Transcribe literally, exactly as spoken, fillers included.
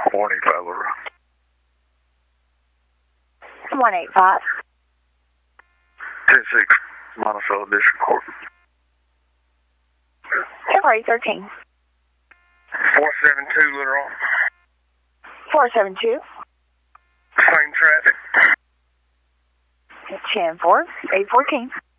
one eight five Little Rock. one eight five. ten six, Monticello District Court. February thirteenth. four seven two Little Rock. four seven two. Same traffic. ten four. eight fourteen.